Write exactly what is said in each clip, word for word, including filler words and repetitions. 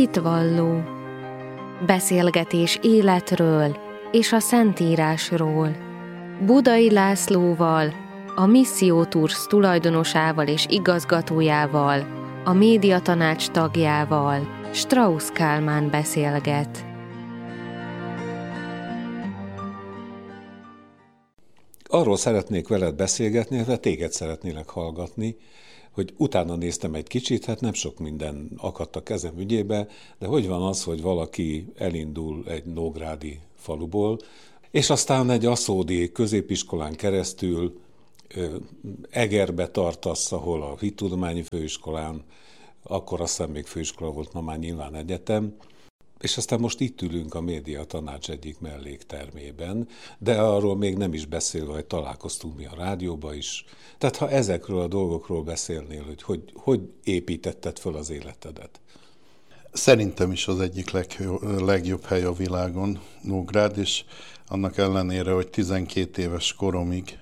Hitvalló. Beszélgetés életről és a Szentírásról. Budai Lászlóval, a Misszió Tours tulajdonosával és igazgatójával, a médiatanács tagjával, Strauss Kálmán beszélget. Arról szeretnék veled beszélgetni, illetve téged szeretnélek hallgatni, hogy utána néztem egy kicsit, hát nem sok minden akadt a kezem ügyébe, de hogy van az, hogy valaki elindul egy nógrádi faluból, és aztán egy aszódi középiskolán keresztül Egerbe tartasz, ahol a Hittudományi Főiskolán, akkor aztán még főiskola volt, ma már nyilván egyetem, és aztán most itt ülünk a médiatanács egyik melléktermében, de arról még nem is beszélve, hogy találkoztunk mi a rádióba is. Tehát ha ezekről a dolgokról beszélnél, hogy hogy, hogy építetted föl az életedet? Szerintem is az egyik legjobb, legjobb hely a világon, Nógrád, és annak ellenére, hogy tizenkét éves koromig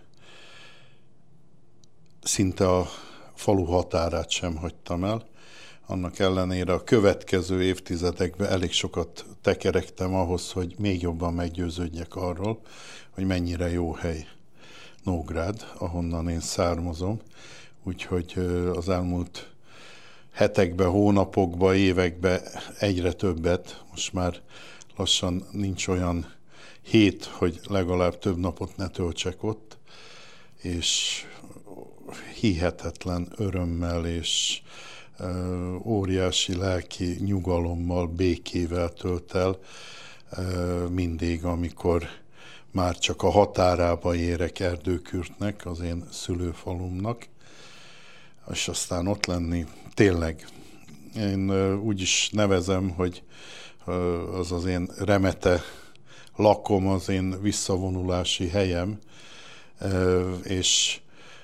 szinte a falu határát sem hagytam el, annak ellenére a következő évtizedekben elég sokat tekerektem ahhoz, hogy még jobban meggyőződjek arról, hogy mennyire jó hely Nógrád, ahonnan én származom. Úgyhogy az elmúlt hetekben, hónapokban, években egyre többet, most már lassan nincs olyan hét, hogy legalább több napot ne töltsek ott, és hihetetlen örömmel és óriási lelki nyugalommal, békével tölt el mindig, amikor már csak a határába érek Erdőkürtnek, az én szülőfalumnak, és aztán ott lenni tényleg. Én úgy is nevezem, hogy az az én remete lakom, az én visszavonulási helyem, és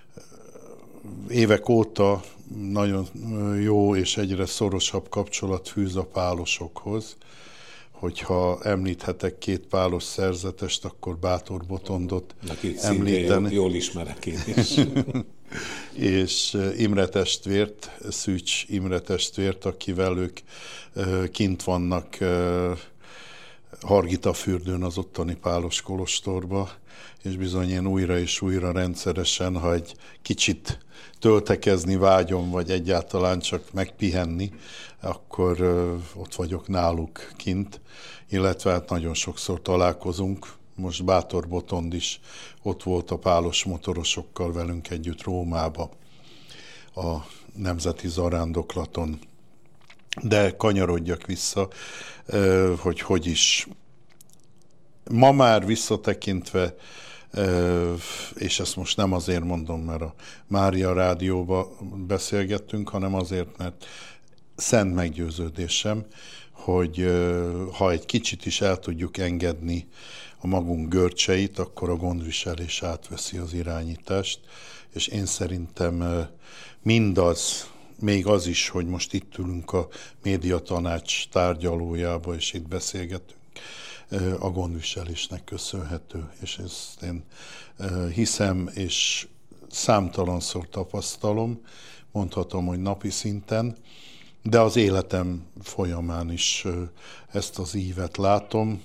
évek óta nagyon jó és egyre szorosabb kapcsolat fűz a pálosokhoz. Hogyha említhetek két pálos szerzetest, akkor Bátor Botondot említeni. Jól, jól ismerek én is. És Imre testvért, Szűcs Imre testvért, akivel ők kint vannak Hargitafürdőn, az ottani pálos kolostorba, és bizony én újra és újra rendszeresen, ha egy kicsit töltekezni vágyom, vagy egyáltalán csak megpihenni, akkor ott vagyok náluk kint, illetve hát nagyon sokszor találkozunk. Most Bátor Botond is ott volt a pálos motorosokkal velünk együtt Rómába, a nemzeti zarándoklaton. De kanyarodjak vissza, hogy hogy is. Ma már visszatekintve, és ezt most nem azért mondom, mert a Mária rádióba beszélgettünk, hanem azért, mert szent meggyőződésem, hogy ha egy kicsit is el tudjuk engedni a magunk görcseit, akkor a gondviselés átveszi az irányítást, és én szerintem mindaz, még az is, hogy most itt ülünk a médiatanács tárgyalójába, és itt beszélgetünk, a gondviselésnek köszönhető, és ezt én hiszem, és számtalanszor tapasztalom, mondhatom, hogy napi szinten, de az életem folyamán is ezt az ívet látom.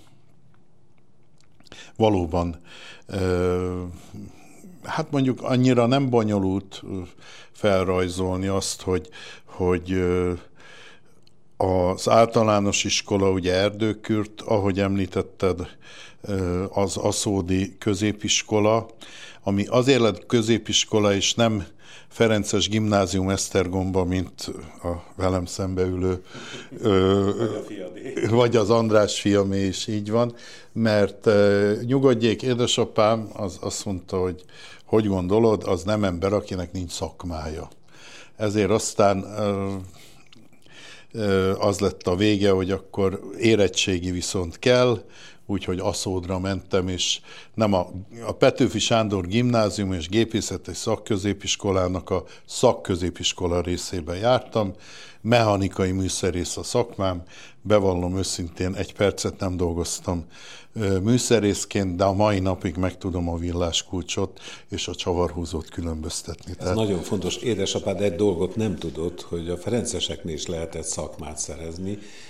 Valóban, hát mondjuk annyira nem bonyolult felrajzolni azt, hogy, hogy az általános iskola, ugye Erdőkürt, ahogy említetted, az aszódi középiskola, ami azért lett középiskola, és nem Ferences Gimnázium Esztergomba, mint a velem szembeülő, vagy az András fiamé is így van, mert nyugodjék, édesapám az azt mondta, hogy hogy gondolod, az nem ember, akinek nincs szakmája. Ezért aztán az lett a vége, hogy akkor érettségi viszont kell, úgyhogy Aszódra mentem, és nem a, a Petőfi Sándor Gimnázium és Gépészeti Szakközépiskolának a szakközépiskola részében jártam, mechanikai műszerész a szakmám, bevallom őszintén, egy percet nem dolgoztam műszerészként, de a mai napig meg tudom a villáskulcsot és a csavarhúzót különböztetni. Ez Tehát... nagyon fontos. Édesapád egy dolgot nem tudott, hogy a ferenceseknél is lehetett szakmát szerezni,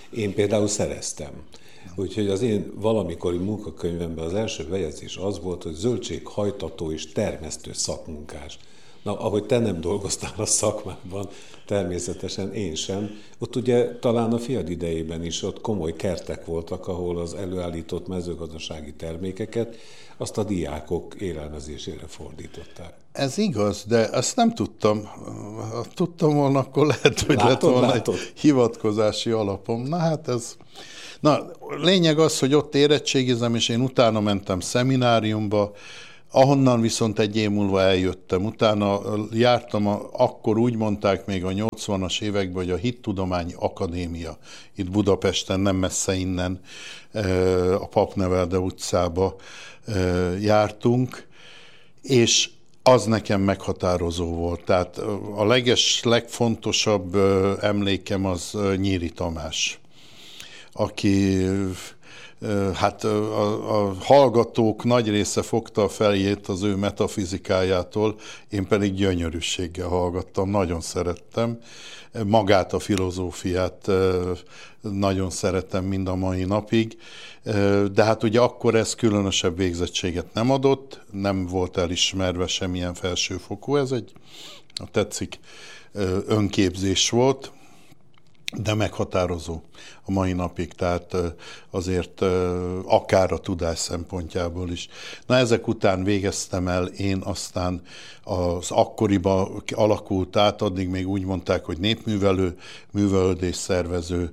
Én például szereztem. Úgyhogy az én valamikori munkakönyvemben az első bejegyzés az volt, hogy zöldséghajtató és termesztő szakmunkás. Na, ahogy te nem dolgoztál a szakmában, természetesen én sem. Ott ugye talán a fiad idejében is ott komoly kertek voltak, ahol az előállított mezőgazdasági termékeket azt a diákok élelmezésére fordították. Ez igaz, de ezt nem tudtam. Ha tudtam volna, akkor lehet, hogy látod, lett volna látod? Egy hivatkozási alapom. Na hát ez... Na, lényeg az, hogy ott érettségizem, és én utána mentem szemináriumba, ahonnan viszont egy év múlva eljöttem. Utána jártam, a, akkor úgy mondták még a nyolcvanas években, hogy a Hittudományi Akadémia. Itt Budapesten, nem messze innen, a Papnevelde utcába jártunk, és az nekem meghatározó volt. Tehát a leges, legfontosabb emlékem az Nyíri Tamás, aki... Hát a, a hallgatók nagy része fogta a fejét az ő metafizikájától, én pedig gyönyörűséggel hallgattam, nagyon szerettem. Magát a filozófiát nagyon szeretem mind a mai napig, de hát ugye akkor ez különösebb végzettséget nem adott, nem volt elismerve semmilyen felsőfokú, ez egy, tetszik, önképzés volt, de meghatározó a mai napig, tehát azért akár a tudás szempontjából is. Na, ezek után végeztem el én aztán az akkoriban alakult át, addig még úgy mondták, hogy népművelő, művelődésszervező,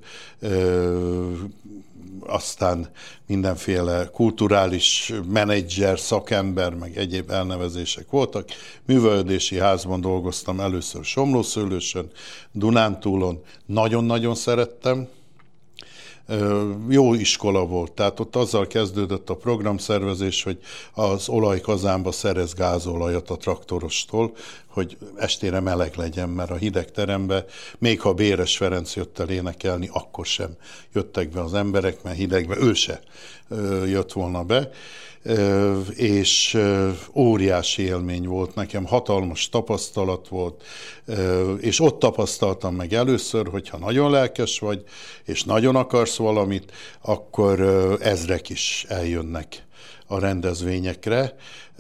aztán mindenféle kulturális menedzser, szakember, meg egyéb elnevezések voltak. Művelődési házban dolgoztam először Somlószőlősön, Dunántúlon, nagyon-nagyon szerettem. Jó iskola volt, tehát ott azzal kezdődött a programszervezés, hogy az olajkazánba szerez gázolajat a traktorostól, hogy estére meleg legyen, mert a hideg terembe, még ha Béres Ferenc jött el énekelni, akkor sem jöttek be az emberek, mert hidegbe ő se jött volna be, és óriási élmény volt nekem, hatalmas tapasztalat volt, és ott tapasztaltam meg először, hogyha nagyon lelkes vagy, és nagyon akarsz valamit, akkor ezrek is eljönnek a rendezvényekre.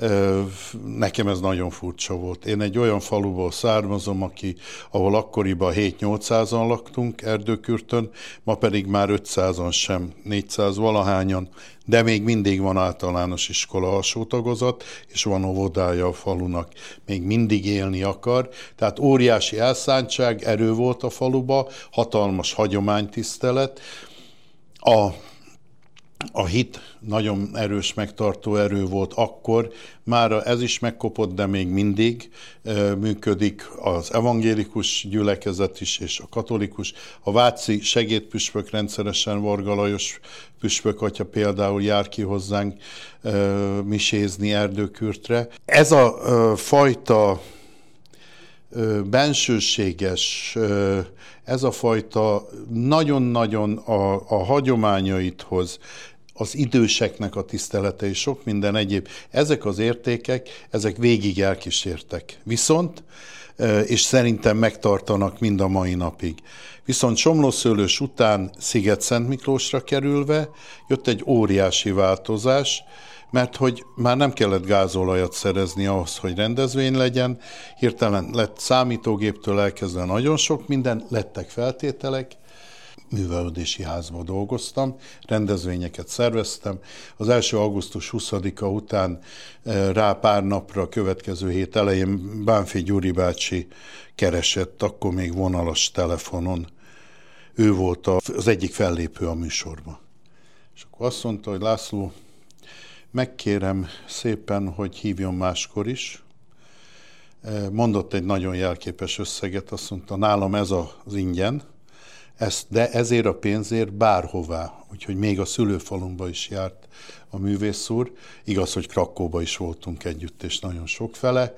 Nekem ez nagyon furcsa volt. Én egy olyan faluból származom, aki, ahol akkoriban hét-nyolcszázan laktunk Erdőkürtön, ma pedig már ötszázan sem, négyszáz valahányan, de még mindig van általános iskola alsó tagozat, és van óvodája a falunak. Még mindig élni akar. Tehát óriási elszántság, erő volt a faluba, hatalmas hagyománytisztelet. A A hit nagyon erős megtartó erő volt akkor, már ez is megkopott, de még mindig e, működik az evangélikus gyülekezet is, és a katolikus. A váci segédpüspök rendszeresen, Varga Lajos püspök atya például jár ki hozzánk e, misézni Erdőkürtre. Ez a e, fajta e, bensőséges, e, ez a fajta nagyon-nagyon a, a hagyományaithoz, az időseknek a tisztelete és sok minden egyéb, ezek az értékek, ezek végig elkísértek. Viszont, és szerintem megtartanak mind a mai napig. Viszont Somlószőlős után Sziget-Szent Miklósra kerülve jött egy óriási változás, mert hogy már nem kellett gázolajat szerezni ahhoz, hogy rendezvény legyen, hirtelen lett számítógéptől elkezdve nagyon sok minden, lettek feltételek, művelődési házban dolgoztam, rendezvényeket szerveztem. Az első augusztus huszadika után rá pár napra a következő hét elején Bánfi Gyuri bácsi keresett, akkor még vonalas telefonon. Ő volt az egyik fellépő a műsorban. És akkor azt mondta, hogy László, megkérem szépen, hogy hívjon máskor is. Mondott egy nagyon jelképes összeget, azt mondta, nálam ez az ingyen, ezt, de ezért a pénzért bárhová, úgyhogy még a szülőfalumba is járt a művész úr. Igaz, hogy Krakóba is voltunk együtt, és nagyon sokfele.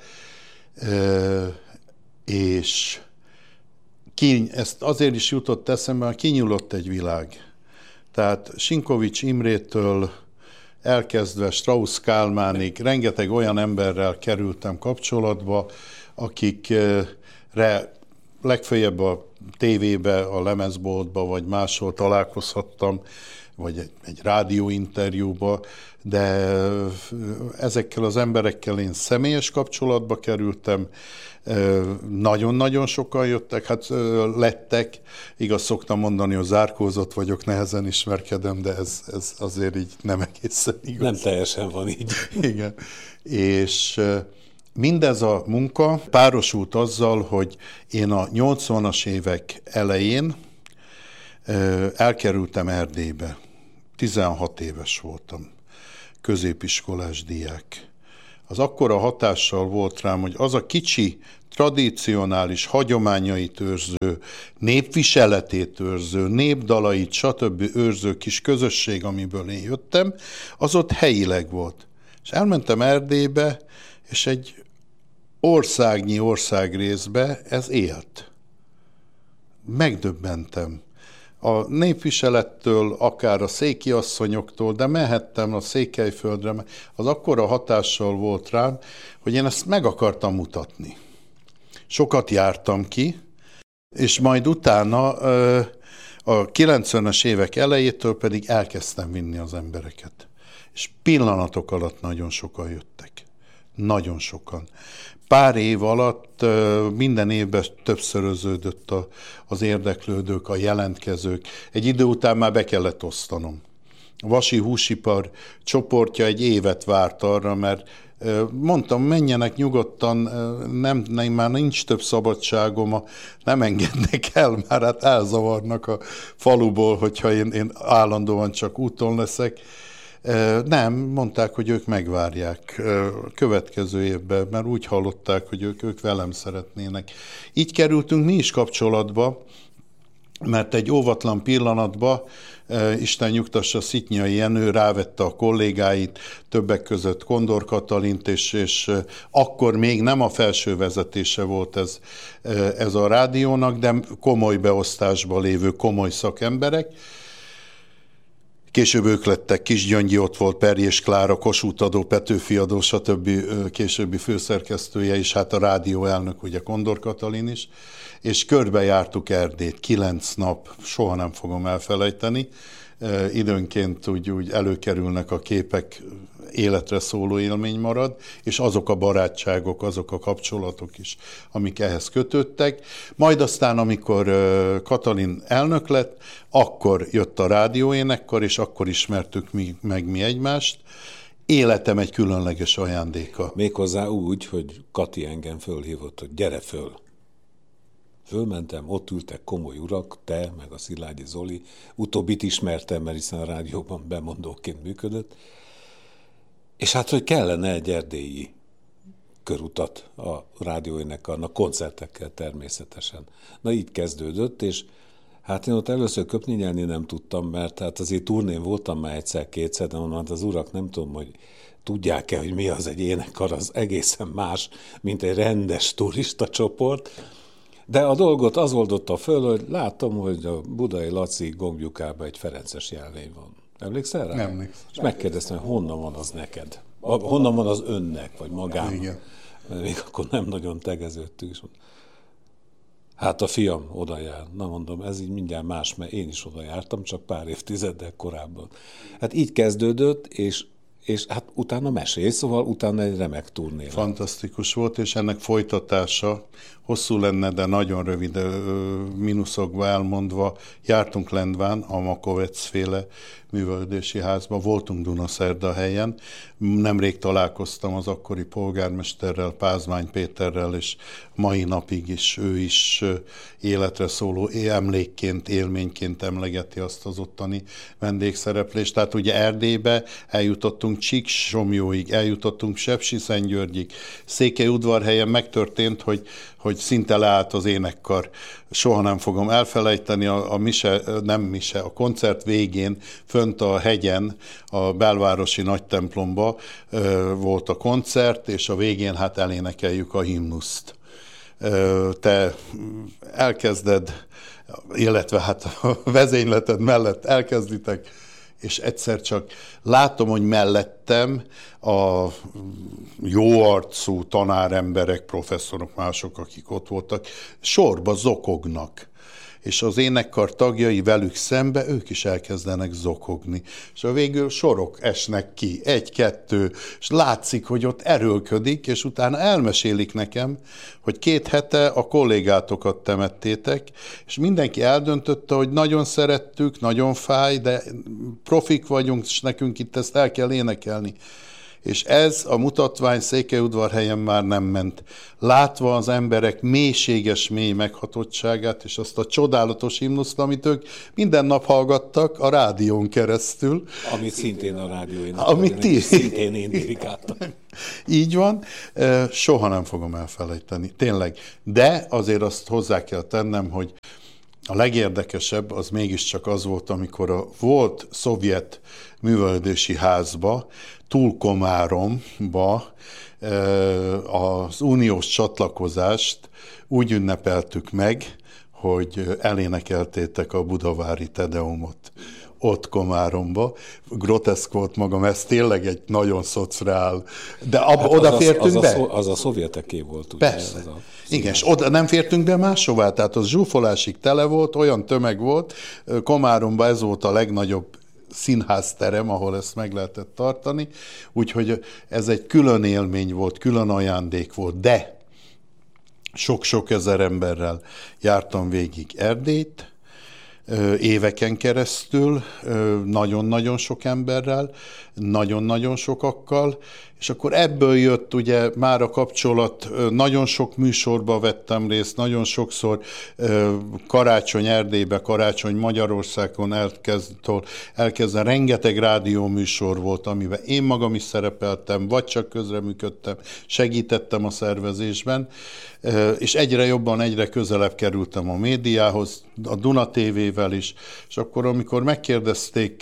És ki, ezt azért is jutott eszembe, mert kinyúlott egy világ. Tehát Sinkovics Imrétől elkezdve Strauss Kálmánig, rengeteg olyan emberrel kerültem kapcsolatba, akikre legfeljebb a tévébe, a lemezboltba, vagy máshol találkozhattam, vagy egy, egy rádióinterjúba, de ezekkel az emberekkel én személyes kapcsolatba kerültem, nagyon-nagyon sokan jöttek, hát lettek, igaz szoktam mondani, hogy zárkózott vagyok, nehezen ismerkedem, de ez, ez azért így nem egészen igaz. Nem teljesen van így. Igen, és mindez a munka párosult azzal, hogy én a nyolcvanas évek elején elkerültem Erdélybe. tizenhat éves voltam, középiskolás diák. Az akkora hatással volt rám, hogy az a kicsi, tradicionális, hagyományait őrző, népviseletét őrző, népdalait, stb. Őrző kis közösség, amiből én jöttem, az ott helyileg volt. És elmentem Erdélybe, és egy országnyi országrészbe ez élt. Megdöbbentem. A népviselettől, akár a székiasszonyoktól, de mehettem a Székelyföldre, az akkora hatással volt rám, hogy én ezt meg akartam mutatni. Sokat jártam ki, és majd utána a kilencvenes évek elejétől pedig elkezdtem vinni az embereket. És pillanatok alatt nagyon sokan jöttek. Nagyon sokan. Pár év alatt minden évben többszöröződött a, az érdeklődők, a jelentkezők. Egy idő után már be kellett osztanom. A Vasi Húsipar csoportja egy évet várt arra, mert mondtam, menjenek nyugodtan, nem, nem, már nincs több szabadságom, nem engednek el, már hát elzavarnak a faluból, hogyha én, én állandóan csak úton leszek. Nem, mondták, hogy ők megvárják következő évben, mert úgy hallották, hogy ők, ők velem szeretnének. Így kerültünk mi is kapcsolatba, mert egy óvatlan pillanatban Isten nyugtassa, Szitnyai Jenő rávette a kollégáit, többek között Kondor Katalint, és, és akkor még nem a felső vezetése volt ez, ez a rádiónak, de komoly beosztásban lévő komoly szakemberek. Később ők lettek, Kisgyöngyi ott volt, Perjés Klára, Kossuth Adó, Petőfi Adó, stb. Későbbi főszerkesztője is, hát a rádióelnök, ugye Kondor Katalin is, és körbejártuk Erdélyt, kilenc nap, soha nem fogom elfelejteni, időnként úgy, úgy előkerülnek a képek, életre szóló élmény marad, és azok a barátságok, azok a kapcsolatok is, amik ehhez kötődtek. Majd aztán, amikor Katalin elnök lett, akkor jött a rádióénekkar, és akkor ismertük mi, meg mi egymást. Életem egy különleges ajándéka. Méghozzá úgy, hogy Kati engem fölhívott, hogy gyere föl. Fölmentem, ott ültek komoly urak, te, meg a Szilágyi Zoli. Utóbbit ismertem, mert hiszen a rádióban bemondóként működött. És hát, hogy kellene egy erdélyi körutat a rádióénekarnak, koncertekkel természetesen. Na így kezdődött, és hát én ott először köpni nyelni nem tudtam, mert hát azért turnén voltam már egyszer-kétszer, de mondom, hát az urak nem tudom, hogy tudják-e, hogy mi az egy énekkar, az egészen más, mint egy rendes turista csoport. De a dolgot az oldotta föl, hogy látom, hogy a Budai Laci gombjukában egy ferences jelvény van. Emlékszel rá? Nem emlékszem. És megkérdeztem, hogy honnan van az neked? A, honnan van az önnek, vagy magának? Igen. Mert még akkor nem nagyon tegeződtünk. És hát a fiam oda jár. Na mondom, ez így mindjárt más, mert én is oda jártam, csak pár évtizeddel korábban. Hát így kezdődött, és, és hát utána mesélj, szóval utána egy remek turné. Fantasztikus volt, és ennek folytatása hosszú lenne, de nagyon rövid mínuszokba elmondva. Jártunk Lendván, a Makovec féle művelődési házban, voltunk Dunaszerdahelyen. Nemrég találkoztam az akkori polgármesterrel, Pázmány Péterrel, és mai napig is ő is életre szóló emlékként, élményként emlegeti azt az ottani vendégszereplést. Tehát ugye Erdélybe eljutottunk Csíksomjóig, eljutottunk Sepsiszentgyörgyig. Székelyudvarhelyen megtörtént, hogy, hogy szinte leállt az énekkar. Soha nem fogom elfelejteni, a, a mise, nem mise, a koncert végén fönt a hegyen, a belvárosi nagy templomba ö, volt a koncert, és a végén hát elénekeljük a himnuszt. Ö, te elkezded, illetve hát a vezényleted mellett elkezditek, és egyszer csak látom, hogy mellettem a jóarcú tanáremberek, professzorok, mások, akik ott voltak, sorba zokognak. és az énekkar tagjai velük szembe, ők is elkezdenek zokogni. És a végül sorok esnek ki, egy-kettő, és látszik, hogy ott erőlködik, és utána elmesélik nekem, hogy két hete a kollégátokat temettétek, és mindenki eldöntötte, hogy nagyon szerettük, nagyon fáj, de profik vagyunk, és nekünk itt ezt el kell énekelni. És ez a mutatvány Székelyudvarhelyen már nem ment. Látva az emberek mélységes mély meghatottságát, és azt a csodálatos himnuszt, amit ők minden nap hallgattak a rádión keresztül. Amit szintén a rádió Amit ti... szintén én dirigáltam. Így van, soha nem fogom elfelejteni, tényleg. De azért azt hozzá kell tennem, hogy a legérdekesebb az mégiscsak az volt, amikor a volt szovjet művelődési házba, Túlkomáromba az uniós csatlakozást úgy ünnepeltük meg, hogy elénekeltétek a budavári Tedeumot ott Komáromba. Groteszk volt magam, ez tényleg egy nagyon szociál. De abba, hát oda fértünk az be? A, az a szovjeteké volt. Ugye? Persze. Ez a igen, és oda nem fértünk be máshová, tehát az zsúfolásig tele volt, olyan tömeg volt. Komáromba ez volt a legnagyobb színházterem, ahol ezt meg lehetett tartani, úgyhogy ez egy külön élmény volt, külön ajándék volt, de sok-sok ezer emberrel jártam végig Erdélyt, éveken keresztül, nagyon-nagyon sok emberrel, nagyon-nagyon sokakkal, és akkor ebből jött ugye már a kapcsolat, nagyon sok műsorba vettem részt, nagyon sokszor Karácsony Erdélybe, Karácsony Magyarországon elkezdtől, elkezdve rengeteg rádióműsor volt, amiben én magam is szerepeltem, vagy csak közreműködtem, segítettem a szervezésben, és egyre jobban, egyre közelebb kerültem a médiához, a Duna té vével is, és akkor, amikor megkérdezték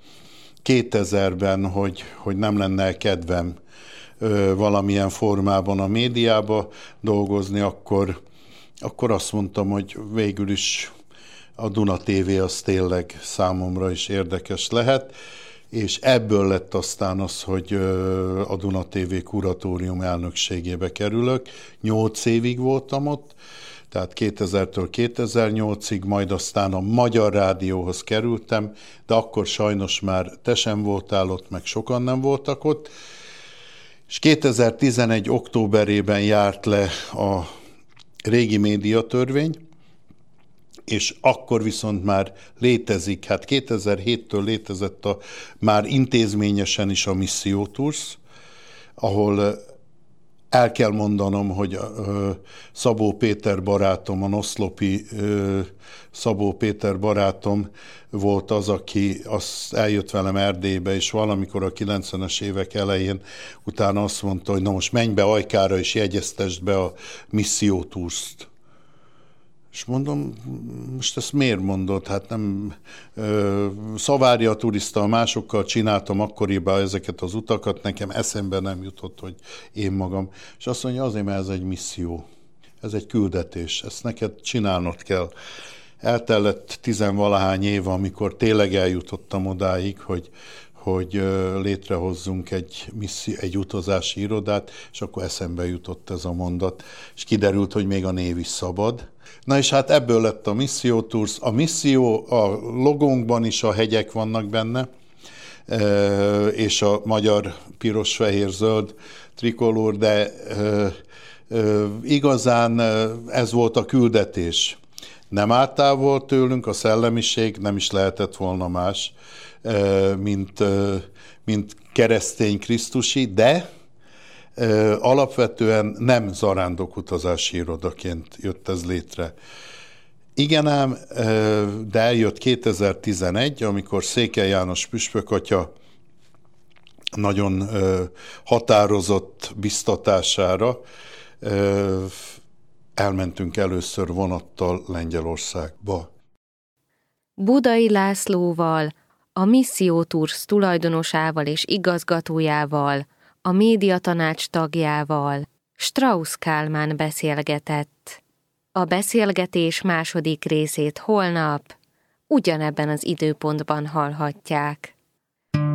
kétezerben, hogy, hogy nem lenne kedvem ö, valamilyen formában a médiába dolgozni, akkor, akkor azt mondtam, hogy végül is a Duna té vé az tényleg számomra is érdekes lehet, és ebből lett aztán az, hogy ö, a Duna té vé kuratórium elnökségébe kerülök. Nyolc évig voltam ott, tehát kétezertől kétezer-nyolcig, majd aztán a Magyar Rádióhoz kerültem, de akkor sajnos már te sem voltál ott, meg sokan nem voltak ott, és kétezer-tizenegy októberében járt le a régi médiatörvény, és akkor viszont már létezik, hát kétezer-héttől létezett a, már intézményesen is a Misszió Tours, ahol el kell mondanom, hogy Szabó Péter barátom, a noszlopi Szabó Péter barátom volt az, aki az eljött velem Erdélybe, és valamikor a kilencvenes évek elején utána azt mondta, hogy na most menj be Ajkára, és jegyeztesd be a Misszió Tours-t. És mondom, most ezt miért mondod? Hát nem ö, Szavárja a turista, másokkal csináltam akkoriban ezeket az utakat, nekem eszembe nem jutott, hogy én magam. És azt mondja, azért, mert ez egy misszió, ez egy küldetés, ezt neked csinálnod kell. Eltellett tizenvalahány év, amikor tényleg eljutottam odáig, hogy, hogy létrehozzunk egy, misszió, egy utazási irodát, és akkor eszembe jutott ez a mondat, és kiderült, hogy még a név is szabad. Na és hát ebből lett a Misszió Tours. A misszió, a logónkban is a hegyek vannak benne, és a magyar piros-fehér-zöld trikolór, de igazán ez volt a küldetés. Nem áll távol tőlünk a szellemiség, nem is lehetett volna más, mint, mint keresztény krisztusi, de alapvetően nem zarándokutazási irodaként jött ez létre. Igen ám, de eljött kétezer-tizenegy, amikor Székely János püspök atya nagyon határozott biztatására elmentünk először vonattal Lengyelországba. Budai Lászlóval, a Misszió Tours tulajdonosával és igazgatójával, a médiatanács tagjával, Strauss Kálmán beszélgetett. A beszélgetés második részét holnap, ugyanebben az időpontban hallhatják.